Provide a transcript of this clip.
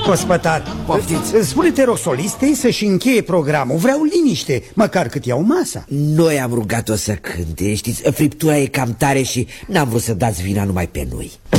ospătar. Poftiți. Spune, te rog, solistei să-și încheie programul. Vreau liniște, măcar cât iau masa. Noi am rugat-o să cânte, știți, friptura e cam tare și n-am vrut să dați vina numai pe noi.